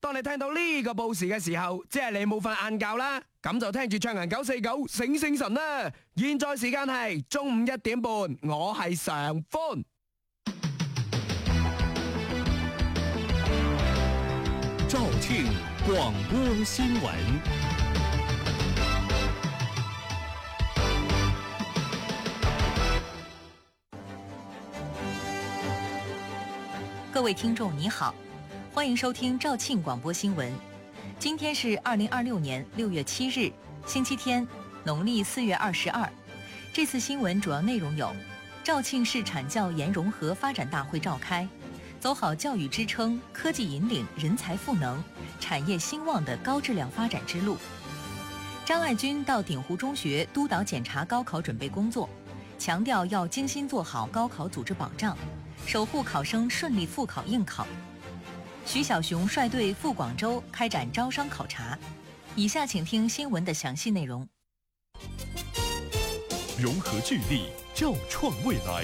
當你聽到呢個報時嘅時候，即係你冇瞓晏覺啦，咁就聽住暢行949醒醒神啦。現在時間係中午1點半，我係常歡。 肇慶廣播新聞。 各位聽眾你好，歡迎收聽肇慶廣播新聞。今天是2026年6月7日，星期天，農曆4月22。這次新聞主要內容有：肇慶市產教研融合發展大會召開，走好教育支撐、科技引領、人才賦能、產業興旺的高質量發展之路。張愛軍到鼎湖中學督導檢查高考準備工作，強調要精心做好高考組織保障，守護考生順利復考應考。徐小熊率隊赴廣州開展招商考察。以下請聽新聞的詳細內容。 融合聚力，肇創未來。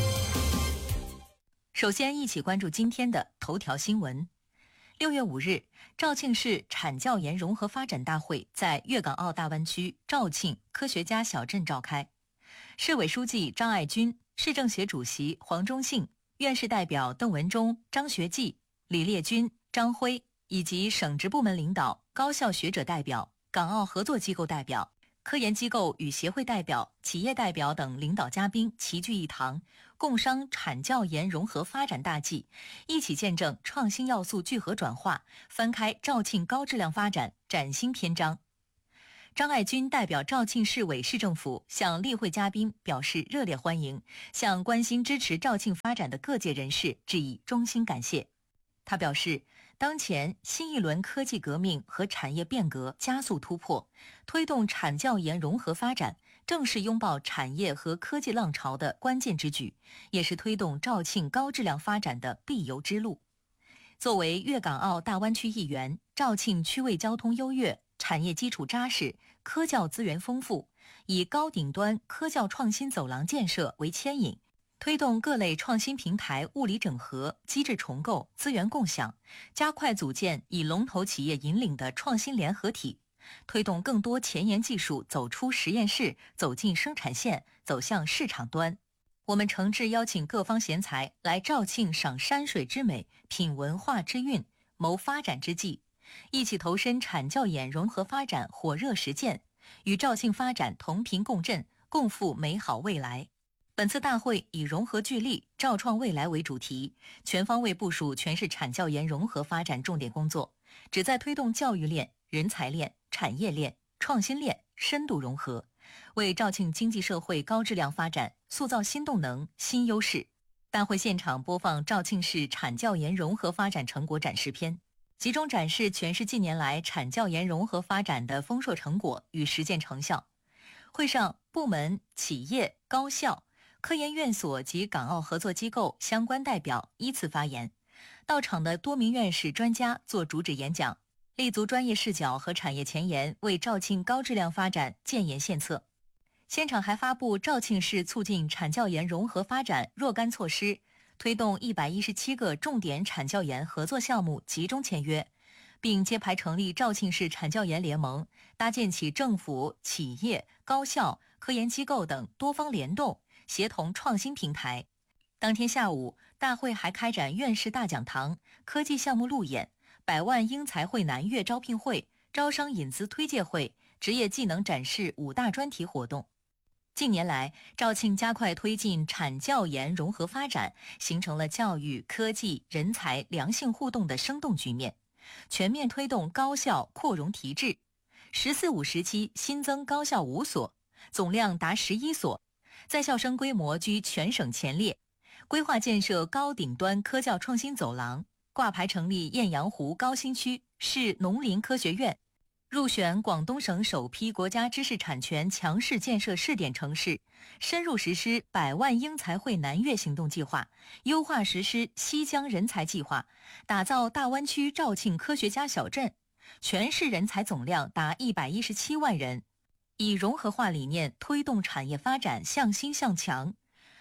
首先一起關注今天的頭條新聞。6月5日，肇慶市產教研融合發展大會在粵港澳大灣區肇慶科學家小鎮召開。市委書記張愛軍、市政協主席黃忠信、院士代表鄧文忠、張學繼、李烈軍、張輝以及省直部門領導、高校學者代表、港澳合作機構代表、科研機構與協會代表、企業代表等領導嘉賓齊聚一堂，共商產教研融合發展大計，一起見證創新要素聚合轉化，翻開肇慶高質量發展嶄新篇章。張愛軍代表肇慶市委市政府向例會嘉賓表示熱烈歡迎，向關心支持肇慶發展的各界人士致以衷心感謝。他表示，當前新一輪科技革命和產業變革加速突破，推動產教研融合發展，正是擁抱產業和科技浪潮的關鍵之舉，也是推動肇慶高質量發展的必由之路。作為粵港澳大灣區一員，肇慶區位交通優越，產業基礎扎實，科教資源豐富，以高頂端科教創新走廊建設為牽引，推動各類創新平台物理整合、機制重構、資源共享，加快組建以龍頭企業引領的創新聯合體，推動更多前沿技術走出實驗室，走進生產線，走向市場端。我們誠摯邀請各方賢才來肇慶賞山水之美，品文化之韻，謀發展之計，一起投身產教研融合發展火熱實踐，與肇慶發展同頻共振，共赴美好未來。本次大會以融合聚力、肇創未來為主題，全方位部署全市產教研融合發展重點工作，旨在推動教育鏈、人才鏈、產業鏈、創新鏈深度融合，為肇慶經濟社會高質量發展塑造新動能、新優勢。大會現場播放肇慶市產教研融合發展成果展示片，集中展示全市近年來產教研融合發展的豐碩成果與實踐成效。會上，部門、企業、高校、科研院所及港澳合作機構相關代表依次發言，到場的多名院士專家做主旨演講，立足專業視角和產業前沿，為肇慶高質量發展建言獻策。現場還發布肇慶市促進產教研融合發展若干措施，推動117個重點產教研合作項目集中簽約，並揭牌成立肇慶市產教研聯盟，搭建起政府、企業、高校、科研機構等多方聯動協同創新平台。當天下午，大會還開展院士大講堂、科技項目路演、百萬英才會南粵招聘會、招商引資推介會、職業技能展示5大專題活動。近年來，肇慶加快推進產教研融合發展，形成了教育、科技、人才良性互動的生動局面，全面推動高校擴容提質。14-5時期新增高校5所，總量達11所，在校生規模居全省前列。規劃建設高頂端科教創新走廊，掛牌成立雁陽湖高新區市農林科學院，入選廣東省首批國家知識產權強勢建設試點城市，深入實施百萬英才會南粵行動計劃，優化實施西江人才計劃，打造大灣區肇慶科學家小鎮，全市人才總量達117萬人，以融合化理念推動產業發展向新向強。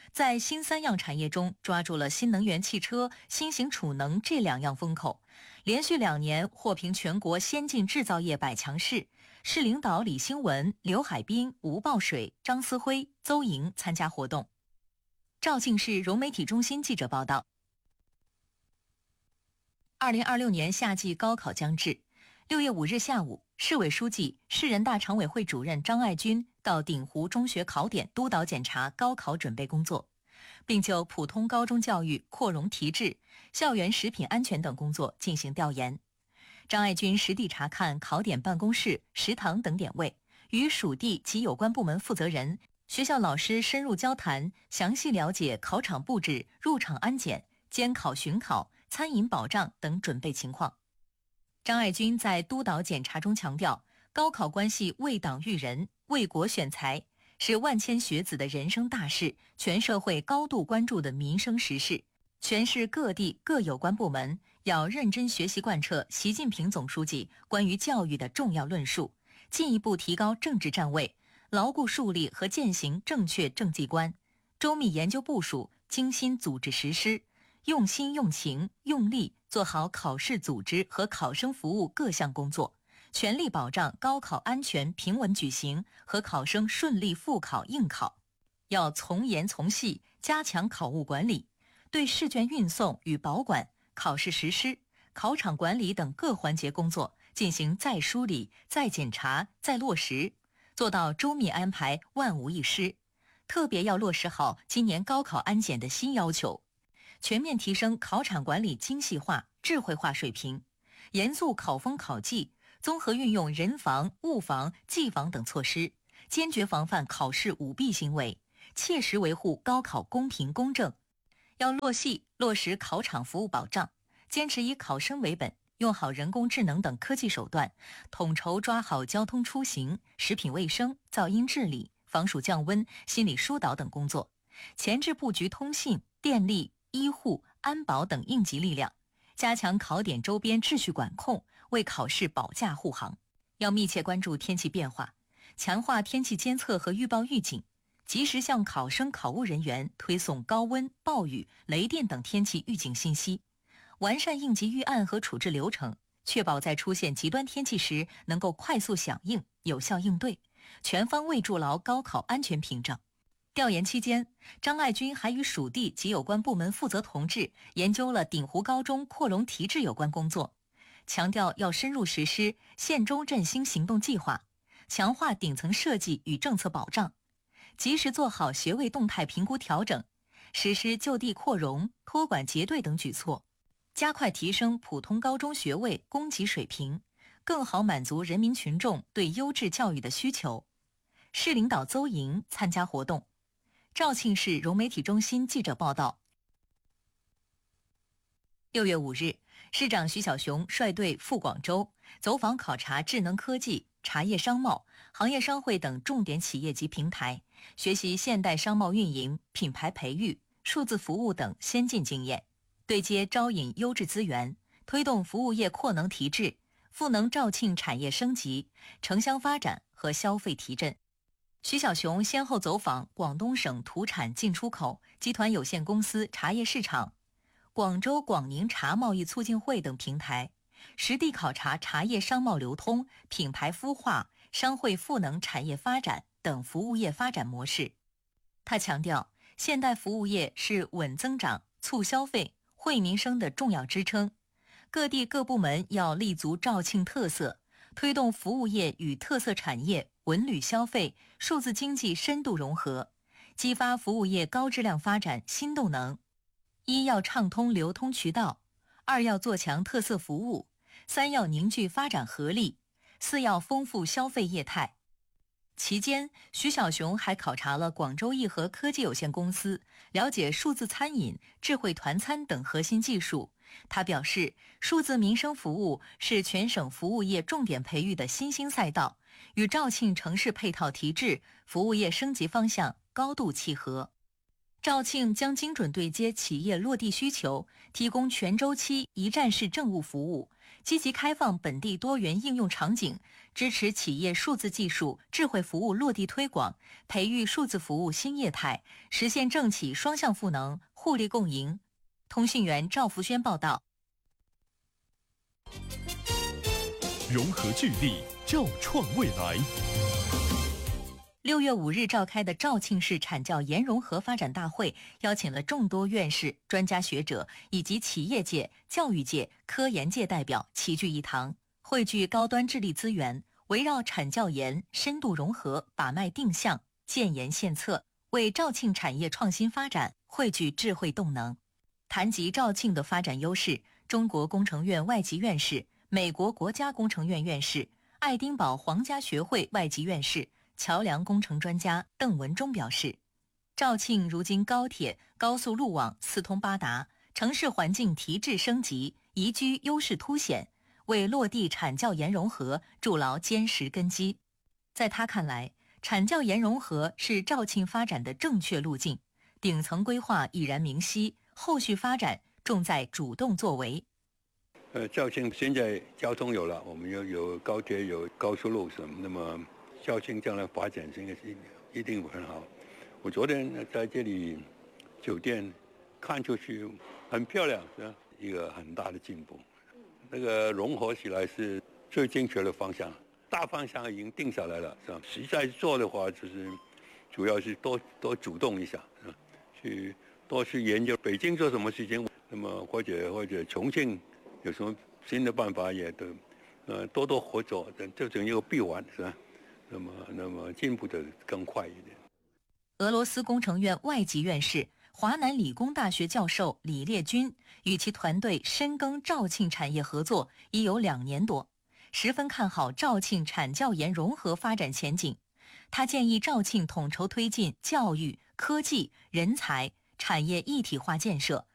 在新三样产业中抓住了新能源汽车、新型储能这2样风口，连续2年获评全国先进制造业100强市。市领导李兴文、刘海滨、吴报水、张思辉、邹莹参加活动。肇庆市融媒体中心记者报道。2026年夏季高考将至，6月5日下午，市委书记、市人大常委会主任张爱军到鼎湖中学考点督导检查高考准备工作，并就普通高中教育扩容提质、校园食品安全等工作进行调研。张爱军实地查看考点办公室、食堂等点位，与属地及有关部门负责人、学校老师深入交谈，详细了解考场布置、入场安检、监考巡考、餐饮保障等准备情况。张爱军在督导检查中强调，高考关系为党育人、为国选才，是万千学子的人生大事，全社会高度关注的民生时事。全市各地各有关部门要认真学习贯彻习近平总书记关于教育的重要论述，进一步提高政治站位，牢固树立和践行正确政绩观，周密研究部署，精心组织实施，用心用情用力做好考试组织和考生服务各项工作，全力保障高考安全平稳举行和考生顺利复考应考。要从严从细加强考务管理，对试卷运送与保管、考试实施、考场管理等各环节工作进行再梳理、再检查、再落实，做到周密安排，万无一失。特别要落实好今年高考安检的新要求，全面提升考场管理精细化、智慧化水平，严肃考风考纪，综合运用人防、物防、技防等措施，坚决防范考试舞弊行为，切实维护高考公平公正。要落细落实考场服务保障，坚持以考生为本，用好人工智能等科技手段，统筹抓好交通出行、食品卫生、噪音治理、防暑降温、心理疏导等工作，前置布局通信、电力、医护、安保等应急力量，加强考点周边秩序管控，为考试保驾护航。要密切关注天气变化，强化天气监测和预报预警，及时向考生考务人员推送高温、暴雨、雷电等天气预警信息，完善应急预案和处置流程，确保在出现极端天气时能够快速响应、有效应对，全方位筑牢高考安全屏障。调研期间，张爱军还与属地及有关部门负责同志研究了鼎湖高中扩容提质有关工作，强调要深入实施县中振兴行动计划，强化顶层设计与政策保障，及时做好学位动态评估调整，实施就地扩容、托管结对等举措，加快提升普通高中学位供给水平，更好满足人民群众对优质教育的需求。市领导邹莹参加活动。肇庆市融媒体中心记者报道。6月5日，市长徐小雄率队赴广州，走访考察智能科技、茶叶商贸、行业商会等重点企业及平台，学习现代商贸运营、品牌培育、数字服务等先进经验，对接招引优质资源，推动服务业扩能提质，赋能肇庆产业升级、城乡发展和消费提振。徐小雄先后走访广东省土产进出口集团有限公司茶叶市场、广州广宁茶贸易促进会等平台，实地考察茶叶商贸流通、品牌孵化、商会赋能产业发展等服务业发展模式。他强调，现代服务业是稳增长、促消费、惠民生的重要支撑，各地各部门要立足肇庆特色，推动服务业与特色产业、文旅消费、数字经济深度融合，激发服务业高质量发展新动能。一要畅通流通渠道，二要做强特色服务，三要凝聚发展合力，四要丰富消费业态。期间，徐小雄还考察了广州义和科技有限公司，了解数字餐饮、智慧团餐等核心技术。他表示，数字民生服务是全省服务业重点培育的新兴赛道，与肇庆城市配套提质、服务业升级方向高度契合。 肇庆将精准对接企业落地需求，提供全周期一站式政务服务，积极开放本地多元应用场景，支持企业数字技术、智慧服务落地推广，培育数字服务新业态，实现政企双向赋能、互利共赢。通讯员赵福轩报道。 融合聚力，肇创未来。 6月5日召开的肇庆市产教研融合发展大会，邀请了众多院士、专家学者以及企业界、教育界、科研界代表齐聚一堂，汇聚高端智力资源，围绕产教研深度融合把脉定向、建言献策，为肇庆产业创新发展汇聚智慧动能。谈及肇庆的发展优势，中国工程院外籍院士、美国国家工程院院士、爱丁堡皇家学会外籍院士、桥梁工程专家邓文忠表示，肇庆如今高铁、高速路网四通八达，城市环境提质升级，宜居优势凸显，为落地产教研融合筑牢坚实根基。在他看来，产教研融合是肇庆发展的正确路径，顶层规划已然明晰，后续发展重在主动作为。 肇庆现在交通有了，我们有高铁、有高速路什么，那么肇庆将来发展应该是一定很好。我昨天在这里酒店看出去很漂亮，是吧？一个很大的进步。那个融合起来是最正确的方向，大方向已经定下来了，是吧？实在做的话，就是主要是多主动一下，多去研究北京做什么事情，那么或者重庆有什么新的办法，也都多合作，这整一个闭环，是吧？那么进步的更快一点。 俄罗斯工程院外籍院士、华南理工大学教授李烈军与其团队深耕肇庆产业合作已有2年多，十分看好肇庆产教研融合发展前景。他建议肇庆统筹推进教育、科技、人才、产业一体化建设，